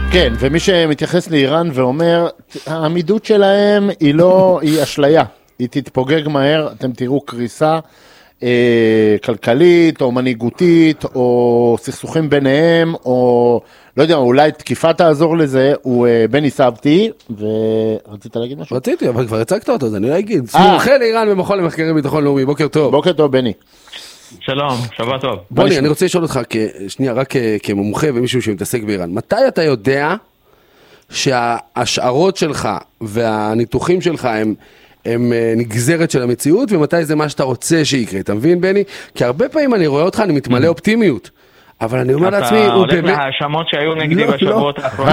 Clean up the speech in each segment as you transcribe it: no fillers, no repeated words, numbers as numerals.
כן, ומי שמתייחס לאיראן ואומר, העמידות שלהם היא אשליה, היא תתפוגג מהר, אתם תראו קריסה כלכלית או מנהיגותית או סכסוכים ביניהם, או לא יודע, אולי תקיפה תעזור לזה. הוא בני סבתי, ורצית להגיד משהו? רציתי, אבל כבר הצגת אותו, אז אני לא אגיד. מומחה לאיראן במכון למחקרי ביטחון לאומי, בוקר טוב. בוקר טוב, בני. שלום, שבת טוב. בוני, אני רוצה לשאול אותך, שנייה, רק כמומחה ומישהו שמתעסק באיראן, מתי אתה יודע שההשערות שלך והניתוחים שלך הם נגזרת של המציאות, ומתי זה מה שאתה רוצה שיקרה, אתה מבין, בני? כי הרבה פעמים אני רואה אותך, אני מתמלא אופטימיות, אבל אני אומר לעצמי, אתה הולך להאשמות שהיו נגדי בשבועות האחרונים.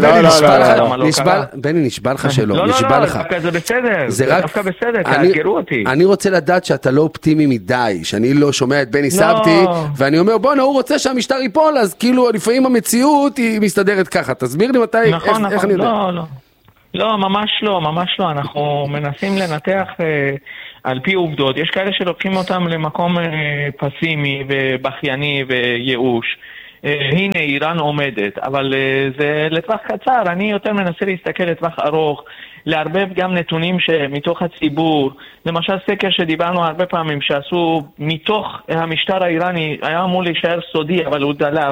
בני, נשבע לך שלא, נשבע לך. דווקא זה בסדר, זה דווקא בסדר, תאתגרו אותי. אני רוצה לדעת שאתה לא אופטימי מדי, שאני לא שומע את בני סבתי, ואני אומר, בוא, הוא רוצה שהמשטר ייפול, אז כאילו לפעמים המציאות היא מסתדרת ככה. תסביר לי מתי, איך אני יודע. לא, ממש לא, ממש לא. אנחנו מנסים לנתח על פי עובדות. יש כאלה שלוקחים אותם למקום פסימי ובכייני וייאוש. הנה, איראן עומדת, אבל זה לטווח קצר. אני יותר מנסה להסתכל לטווח ארוך, לערבב גם נתונים שמתוך הציבור. למשל סקר שדיברנו הרבה פעמים, שעשו מתוך המשטר האיראני, היה אמור להישאר סודי, אבל הוא דלף.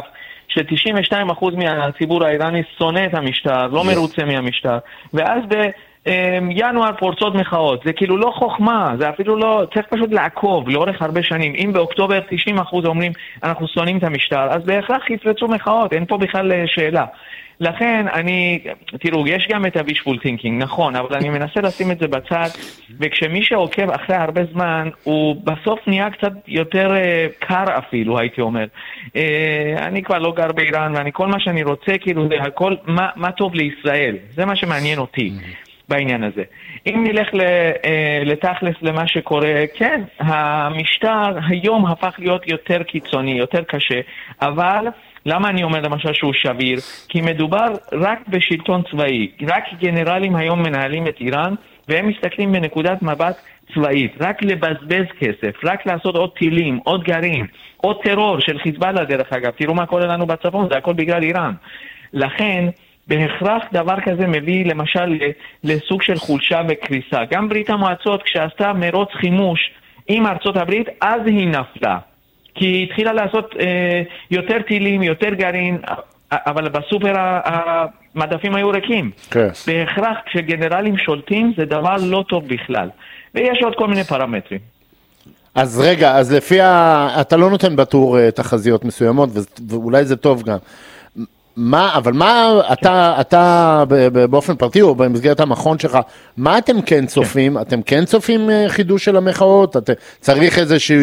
ש92% מהציבור האיראני שונא את המשטר, לא מרוצה מהמשטר, ואז בינואר פורצות מחאות. זה כאילו לא חוכמה, זה אפילו לא, צריך פשוט לעקוב לאורך הרבה שנים. אם באוקטובר 90% אומרים אנחנו שונאים את המשטר, אז בהכרח יפרצו מחאות, אין פה בכלל שאלה. לכן תראו, יש גם את ה-wishful thinking, נכון, אבל אני מנסה לשים את זה בצד, וכשמי שעוקב אחרי הרבה זמן, הוא בסוף נהיה קצת יותר קר אפילו, הייתי אומר. אני כבר לא גר באיראן, כל מה שאני רוצה, כאילו, זה הכל, מה טוב לישראל, זה מה שמעניין אותי בעניין הזה. אם נלך לתכלס למה שקורה, כן, המשטר היום הפך להיות יותר קיצוני, יותר קשה, אבל למה אני אומר למשל שהוא שביר? כי מדובר רק בשלטון צבאי. רק גנרלים היום מנהלים את איראן, והם מסתכלים בנקודת מבט צבאית. רק לבזבז כסף, רק לעשות עוד טילים, עוד גרעין, עוד טרור של חיזבאללה דרך אגב. תראו מה קורה לנו בצפון, זה הכל בגלל איראן. לכן, בהכרח דבר כזה מביא למשל לסוג של חולשה וקריסה. גם ברית המועצות, כשעשתה מרוץ חימוש עם ארצות הברית, אז היא נפלה. כי היא התחילה לעשות יותר טילים, יותר גרעין, אבל בסופר המדפים היו ריקים. כן. בהכרח כשגנרלים שולטים זה דבר לא טוב בכלל. ויש עוד כל מיני פרמטרים. אז רגע, אז לפי אתה לא נותן בטור תחזיות מסוימות, ואולי זה טוב גם. אבל מה אתה באופן פרטי או במסגרת המכון שלך, מה אתם כן צופים? אתם כן צופים חידוש של המחאות? צריך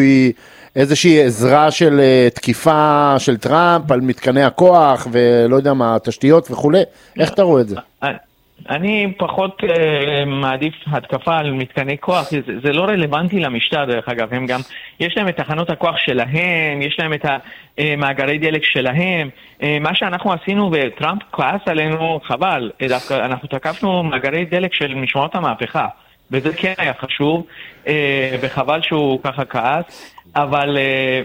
איזושהי עזרה של תקיפה של טראמפ על מתקני הכוח ולא יודע מה, תשתיות וכו'? איך אתה רואה את זה? אני פחות מעדיף התקפה על מתקני כוח, זה לא רלוונטי למשטר דרך אגב, הם גם, יש להם את תחנות הכוח שלהם, יש להם את המאגרי דלק שלהם, מה שאנחנו עשינו וטראמפ כעס עלינו, חבל, דווקא אנחנו תקפנו מאגרי דלק של משמרות המהפכה, וזה כן היה חשוב, וחבל שהוא ככה כעס, אבל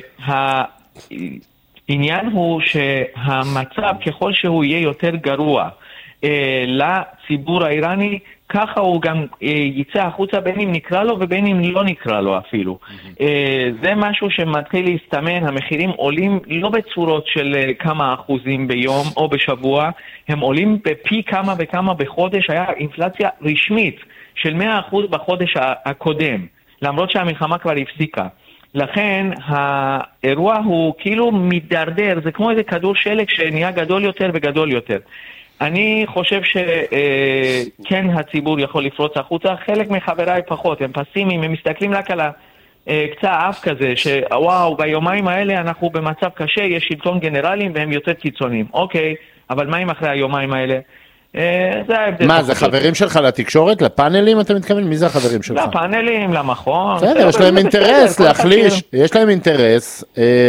העניין הוא שהמצב ככל שהוא יהיה יותר גרוע, לציבור האיראני, ככה הוא גם יצא החוצה בין אם נקרא לו ובין אם לא נקרא לו אפילו. זה משהו שמתחיל להסתמן, המחירים עולים לא בצורות של כמה אחוזים ביום או בשבוע, הם עולים בפי כמה וכמה בחודש, היה אינפלציה רשמית של 100% בחודש הקודם, למרות שהמלחמה כבר הפסיקה. לכן האירוע הוא כאילו מדרדר, זה כמו איזה כדור שלג שנהיה גדול יותר וגדול יותר. אני חושב שכן הציבור יכול לפרוץ החוצה, חלק מחבריי פחות, הם פסימיים, הם מסתכלים רק על קצה האף כזה, שוואו, ביומיים האלה אנחנו במצב קשה, יש שלטון גנרלים והם יותר קיצוניים. אוקיי, אבל מה אם אחרי היומיים האלה? זה ההבדל. מה, זה חברים שלך לתקשורת? לפאנלים אתה מתכוון? מי זה החברים שלך? לפאנלים, למכון. בסדר, יש להם אינטרס להחליש, יש להם אינטרס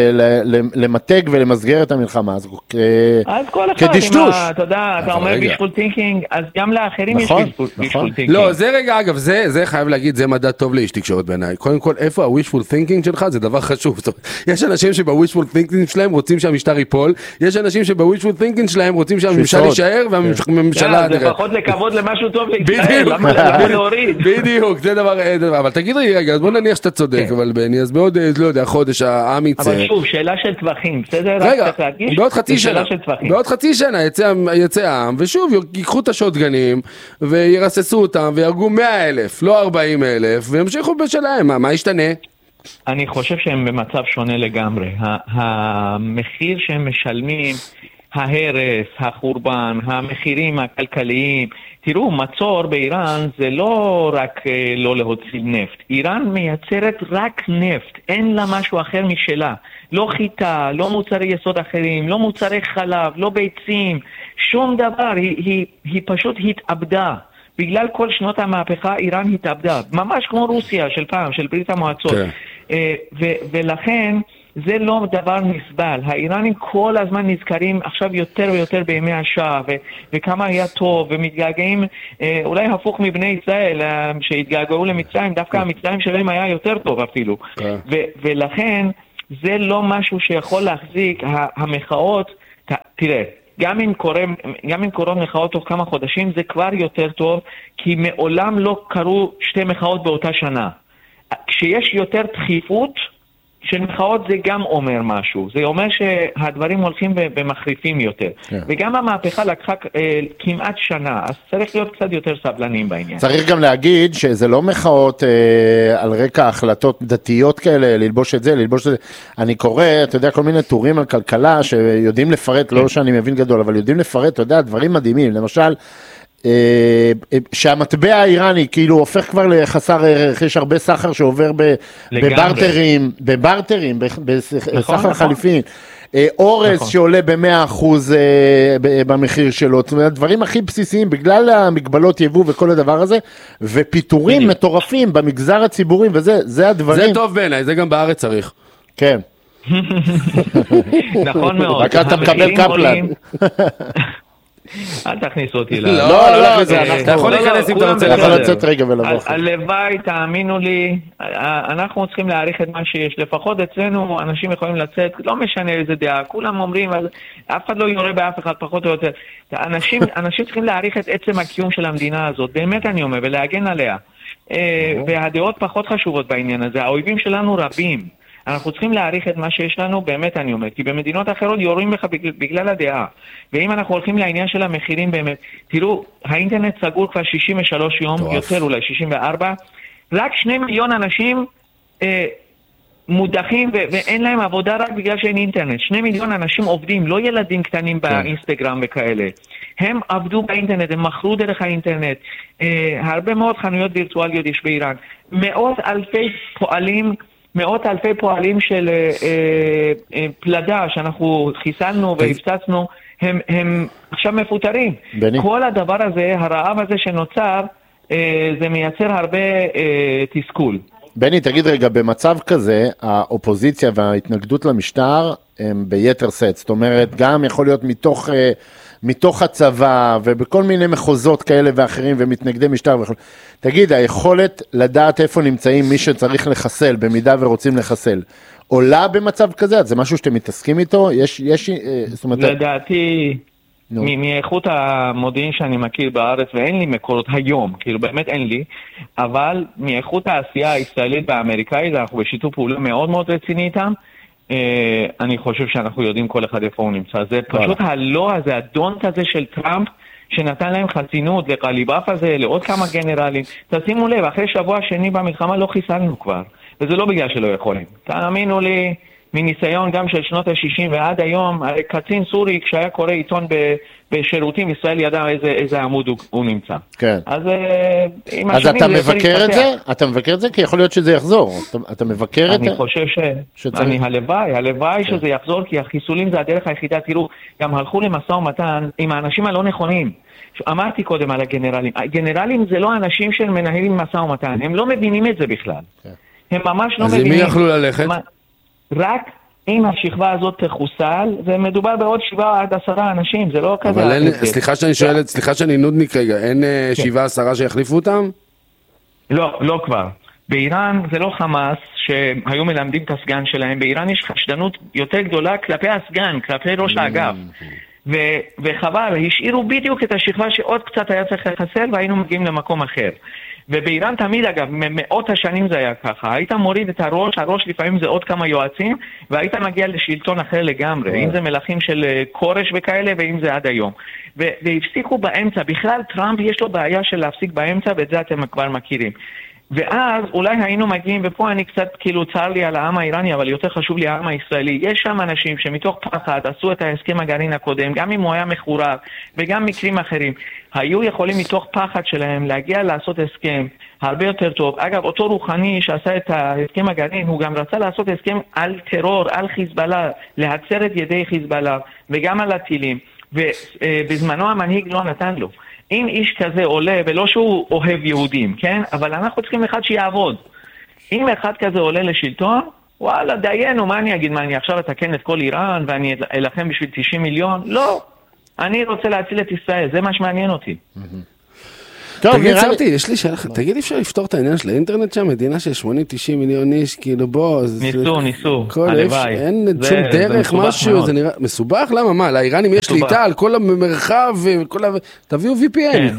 למתג ולמסגר את המלחמה, אז כל אחד, כדשדוש. אתה יודע, אתה אומר wishful thinking, אז גם לאחרים יש wishful thinking. לא, זה רגע, אגב, זה חייב להגיד, זה מדע טוב לאיש תקשורת בעיניי. קודם כל, איפה ה-wishful thinking שלך? זה דבר חשוב. יש אנשים שב-wishful thinking שלהם רוצים שהמשטר ייפול, יש אנשים שב-wishful thinking שלהם רוצים שהממשל יישאר והממשלה... זה פחות לכבוד למשהו טוב לישראל, למה להוריד? בדיוק, זה דבר, אבל תגיד לי רגע, אז בוא נניח שאתה צודק, אבל בני, אז בעוד, לא יודע, חודש העם יצא. אבל שוב, שאלה של טווחים, בסדר? רגע, בעוד חצי שנה יצא העם, ושוב ייקחו את השוטגנים, וירססו אותם, וירגו 100,000, לא 40,000, וימשיכו בשלהם, מה ישתנה? אני חושב שהם במצב שונה לגמרי. המחיר שהם משלמים, ההרס, החורבן, המחירים הכלכליים. תראו, מצור באיראן זה לא רק לא להוציא נפט. איראן מייצרת רק נפט, אין לה משהו אחר משלה. לא חיטה, לא מוצרי יסוד אחרים, לא מוצרי חלב, לא ביצים, שום דבר. היא פשוט התאבדה. בגלל כל שנות המהפכה איראן התאבדה. ממש כמו רוסיה של פעם, של ברית המועצות. ולכן... זה לא דבר נסבל. האיראנים כל הזמן נזכרים עכשיו יותר ויותר בימי השעה, וכמה היה טוב, ומתגעגעים, אולי הפוך מבני ישראל, שהתגעגעו למצרים, דווקא המצרים שלהם היה יותר טוב אפילו. ולכן זה לא משהו שיכול להחזיק. המחאות, תראה, גם אם קורות מחאות תוך כמה חודשים, זה כבר יותר טוב, כי מעולם לא קרו שתי מחאות באותה שנה. כשיש יותר דחיפות, של מחאות זה גם אומר משהו, זה אומר שהדברים הולכים ומחריפים יותר, וגם המהפכה לקחה כמעט שנה, אז צריך להיות קצת יותר סבלנים בעניין. צריך גם להגיד שזה לא מחאות על רקע החלטות דתיות כאלה, ללבוש את זה, אני קורא, אתה יודע, כל מיני טורים על כלכלה שיודעים לפרט, לא שאני מבין גדול, אבל יודעים לפרט, אתה יודע, דברים מדהימים, למשל, שהמטבע האיראני כאילו הופך כבר לחסר ערך, יש הרבה סחר שעובר בברטרים, בסחר חליפין, אורס שעולה ב100% במחיר שלו, זאת אומרת, דברים הכי בסיסיים בגלל המגבלות יבוא וכל הדבר הזה, ופיתורים מטורפים במגזר הציבורי, וזה הדברים. זה טוב בעיניי, זה גם בארץ צריך. כן. נכון מאוד. רק אתה מקבל קפלן. אל תכניסו אותי לא, אתה יכול להיכנס אם אתה רוצה. אתה יכול לצאת רגע ולבוא. הלוואי, תאמינו לי, אנחנו צריכים להעריך את מה שיש. לפחות אצלנו אנשים יכולים לצאת, לא משנה איזה דעה, כולם אומרים, אף אחד לא יורה באף אחד פחות או יותר. אנשים צריכים להעריך את עצם הקיום של המדינה הזאת, באמת אני אומר, ולהגן עליה. והדעות פחות חשובות בעניין הזה, האויבים שלנו רבים. אנחנו צריכים להעריך את מה שיש לנו, באמת אני אומר, כי במדינות אחרות יורים לך בגלל הדעה. ואם אנחנו הולכים לעניין של המחירים באמת, תראו, האינטרנט סגור כבר 63 יום, יותר אולי 64, רק 2 מיליון אנשים מודחים ואין להם עבודה רק בגלל שאין אינטרנט. 2 מיליון אנשים עובדים, לא ילדים קטנים באינסטגרם וכאלה. הם עבדו באינטרנט, הם מכרו דרך האינטרנט. הרבה מאוד חנויות וירטואליות יש באיראן. מאות אלפי פועלים של פלדה שאנחנו חיסלנו והפצצנו, הם עכשיו מפוטרים. כל הדבר הזה, הרעב הזה שנוצר, זה מייצר הרבה תסכול. בני, תגיד רגע, במצב כזה, האופוזיציה וההתנגדות למשטר הם ביתר סט. זאת אומרת, גם יכול להיות מתוך הצבא ובכל מיני מחוזות כאלה ואחרים ומתנגדי משטר וכו'. תגיד, היכולת לדעת איפה נמצאים מי שצריך לחסל, במידה ורוצים לחסל, עולה במצב כזה? זה משהו שאתם מתעסקים איתו? זאת אומרת... לדעתי, מאיכות המודיעין שאני מכיר בארץ, ואין לי מקורות היום, כאילו באמת אין לי, אבל מאיכות העשייה הישראלית והאמריקאית, אנחנו בשיתוף פעולה מאוד מאוד רציני איתם, אני חושב שאנחנו יודעים כל אחד איפה הוא נמצא. זה פשוט הלא הזה, הדונט הזה של טראמפ, שנתן להם חסינות, לקליבאף הזה, לעוד כמה גנרלים. תשימו לב, אחרי שבוע שני במלחמה לא חיסלנו כבר, וזה לא בגלל שלא יכולים. תאמינו לי, מניסיון גם של שנות ה-60 ועד היום, קצין סורי כשהיה קורא עיתון בשירותים, ישראל ידע איזה עמוד הוא נמצא. כן. אז אז אתה מבקר את זה? אתה מבקר את זה? כי יכול להיות שזה יחזור. אתה מבקר את זה? אני חושב הלוואי שזה יחזור, כי החיסולים זה הדרך היחידה. תראו, גם הלכו למשא ומתן עם האנשים הלא נכונים. אמרתי קודם על הגנרלים. הגנרלים זה לא אנשים שמנהלים משא ומתן. הם לא מבינים את זה בכלל. הם ממש לא מבינים. אז למי יכלו ללכת? רק אם השכבה הזאת תחוסל, זה מדובר בעוד 7 עד 10 אנשים, זה לא כזה. אבל סליחה שאני נודניק רגע, אין 7-10 שיחליפו אותם? לא כבר. באיראן זה לא חמאס שהיו מלמדים את הסגן שלהם, באיראן יש חשדנות יותר גדולה כלפי הסגן, כלפי ראש האגף. וחבל, השאירו בדיוק את השכבה שעוד קצת היה צריך לחסל והיינו מגיעים למקום אחר. ובאיראן תמיד אגב, מאות השנים זה היה ככה, היית מוריד את הראש לפעמים זה עוד כמה יועצים, והיית מגיע לשלטון אחר לגמרי, אם זה מלכים של קורש וכאלה, ואם זה עד היום. והפסיקו באמצע, בכלל טראמפ יש לו בעיה של להפסיק באמצע, ואת זה אתם כבר מכירים. ואז אולי היינו מגיעים, ופה אני קצת כאילו צר לי על העם האיראני, אבל יותר חשוב לי העם הישראלי. יש שם אנשים שמתוך פחד עשו את ההסכם הגרעין הקודם, גם אם הוא היה מחורר, וגם מקרים אחרים. היו יכולים מתוך פחד שלהם להגיע לעשות הסכם הרבה יותר טוב. אגב, אותו רוחני שעשה את ההסכם הגרעין, הוא גם רצה לעשות הסכם על טרור, על חיזבאללה, להצר את ידי חיזבאללה, וגם על הטילים. ובזמנו המנהיג לא נתן לו. אם איש כזה עולה, ולא שהוא אוהב יהודים, כן? אבל אנחנו צריכים אחד שיעבוד. אם אחד כזה עולה לשלטון, וואלה, דיינו, מה אני אגיד? מה, אני עכשיו אתקן את כל איראן, ואני אלחם בשביל 90 מיליון? לא. אני רוצה להציל את ישראל, זה מה שמעניין אותי. תגיד, סרטי, יש לי שאלה, תגיד, אפשר לפתור את העניין של האינטרנט שם? מדינה של 80-90 מיליון איש, כאילו בוא... ניסו, הלוואי. אין שום דרך, משהו, זה נראה... מסובך? למה? מה? לאיראנים יש שליטה על כל המרחב, תביאו VPN. כן,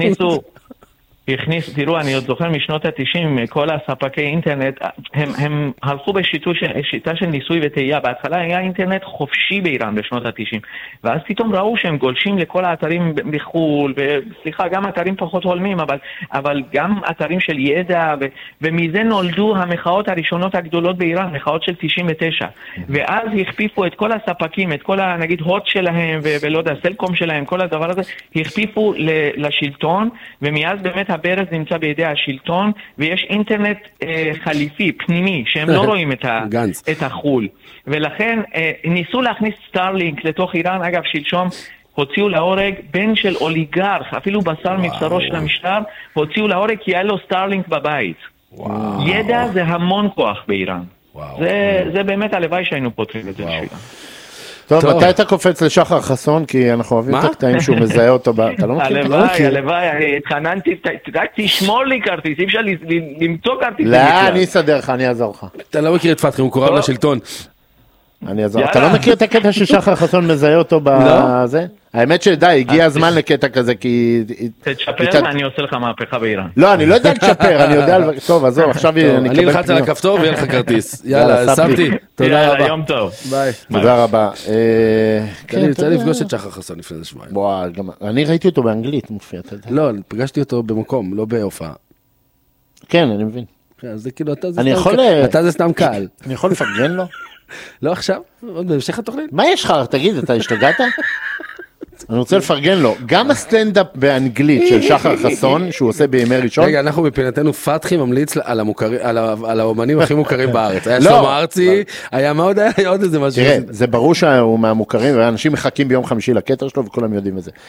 והכניסו, תראו, אני עוד זוכר משנות ה-90, כל הספקי אינטרנט, הם הלכו בשיטה של ניסוי וטעייה. בהתחלה היה אינטרנט חופשי באיראן בשנות ה-90, ואז פתאום ראו שהם גולשים לכל האתרים בחול, וסליחה, גם אתרים פחות הולמים, אבל גם אתרים של ידע, ומזה נולדו המחאות הראשונות הגדולות באיראן, מחאות של 99. ואז הכפיפו את כל הספקים, את כל, נגיד, הוט שלהם, ולא יודע, סלקום שלהם, כל הדבר הזה, הכפיפו לשלטון, ומיאז באמת הברז נמצא בידי השלטון, ויש אינטרנט חליפי, פנימי, שהם לא רואים את החול. ולכן ניסו להכניס סטארלינק לתוך איראן, אגב שלשום הוציאו להורג בן של אוליגרך, אפילו בשר מבשרו של המשטר, הוציאו להורג כי היה לו סטארלינק בבית. ידע זה המון כוח באיראן. זה באמת הלוואי שהיינו פותרים את זה בשבילה. טוב, מתי אתה קופץ לשחר חסון? כי אנחנו אוהבים את הקטעים שהוא מזהה אותו. אתה לא מכיר? הלוואי, אני התחננתי, רק תשמור לי כרטיס, אי אפשר למצוא כרטיס. לא, אני אסדר לך, אני אעזור לך. אתה לא מכיר את פתחי, הוא קורב לשלטון. אני אעזור. אתה לא מכיר את הקטע ששחר חסון מזהה אותו בזה? האמת שדי, הגיע הזמן לקטע כזה, כי... תשפר, אני עושה לך מהפכה באיראן. לא, אני לא יודע לשפר, אני יודע... טוב, עזוב, עכשיו אני אני אלחץ על הכפתור ויהיה לך כרטיס. יאללה, סבתי. תודה רבה. יום טוב. ביי. תודה רבה. אני רוצה לפגוש את שחר חסון לפני שבועיים. אני ראיתי אותו באנגלית, מופיע, אתה יודע. לא, פגשתי אותו במקום, לא בהופעה. כן, אני מבין. זה כאילו, אתה זה סתם קהל. אני יכול לפרגן לו? לא עכשיו, עוד בהמשך התוכנית. מה יש לך? תגיד, אתה השתגעת? אני רוצה לפרגן לו, גם הסטנדאפ באנגלית של שחר חסון, שהוא עושה בימי ראשון. רגע, אנחנו בפינתנו פתחי ממליץ על האומנים הכי מוכרים בארץ. היה שלמה ארצי, היה מאוד, היה עוד איזה משהו. תראה, זה ברור שהוא מהמוכרים, ואנשים מחכים ביום חמישי לקטע שלו, וכולם יודעים את זה.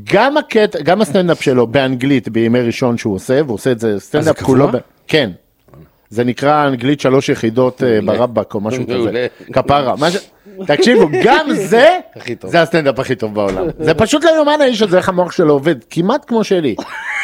גם הסטנדאפ שלו באנגלית בימי ראשון שהוא עושה, והוא עושה את זה סטנדאפ כולו. כן. זה נקרא אנגלית 3 יחידות ברבק או משהו כזה. כפרה. תקשיבו, גם זה הסטנדאפ הכי טוב בעולם. זה פשוט לא יומן האיש הזה, איך המוח שלו עובד, כמעט כמו שלי.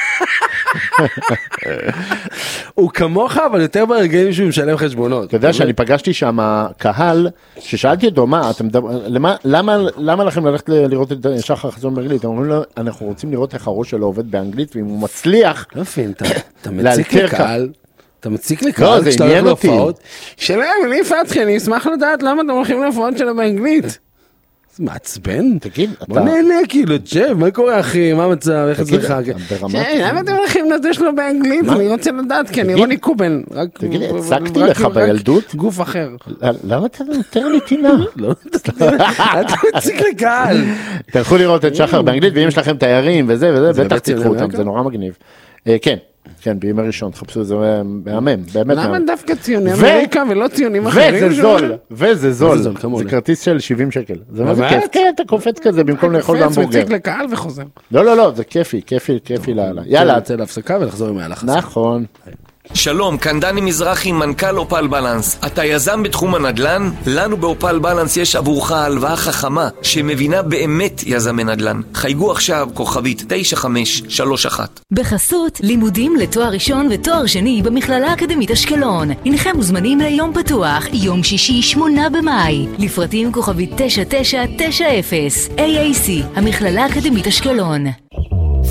הוא כמוך, אבל יותר ברגעים שהוא משלם חשבונות. אתה יודע שאני פגשתי שם קהל, ששאלתי אותו, למה לכם ללכת לראות את שחר חסון באנגלית? הם אומרים לו, אנחנו רוצים לראות איך הראש שלו עובד באנגלית, ואם הוא מצליח... לא מבין, אתה מציק לקהל. אתה מציק לקהל כשאתה הולך להופעות? שלם, אני פתחי, אני אשמח לדעת למה אתם הולכים להופעות שלה באנגלית. מעצבן? תגיד, בוא נהנה כאילו, תשב, מה קורה אחי, מה המצב, איך אצלך? למה אתם הולכים לדש לו באנגלית? אני רוצה לדעת, כי אני רוני קובן. תגיד, הצגתי לך בילדות? גוף אחר. למה אתה נותר לי טינה? לא, אתה מציג לקהל. תלכו לראות את שחר באנגלית, ואם יש לכם תיירים וזה, בטח תיקחו אותם, זה נורא מגניב. כן, בימי ראשון, תחפשו, זה מהמם, באמת למה דווקא ציוני אמריקה ולא ציונים אחרים? וזה זול, זה כרטיס של 70 שקל. זה מה זה כיף? כן, אתה קופץ כזה במקום לאכול בהמבורגר. מציג לקהל וחוזר. לא, זה כיפי לאללה. יאללה. נצא להפסקה ולחזור עם היחס. נכון. שלום, כאן דני מזרחי, מנכ"ל אופל בלנס. אתה יזם בתחום הנדל"ן? לנו באופל בלנס יש עבורך הלוואה חכמה שמבינה באמת יזמי נדל"ן. חייגו עכשיו כוכבית 9531. בחסות לימודים לתואר ראשון ותואר שני במכללה האקדמית אשקלון. הנכם מוזמנים ליום פתוח, יום שישי 8 במאי. לפרטים כוכבית 9990. AAC, המכללה האקדמית אשקלון.